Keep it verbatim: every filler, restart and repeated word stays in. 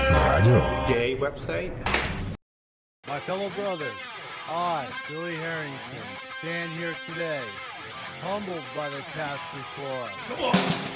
Radio. Gay website. My fellow brothers, I, Billy Harrington, stand here today, humbled by the task before us.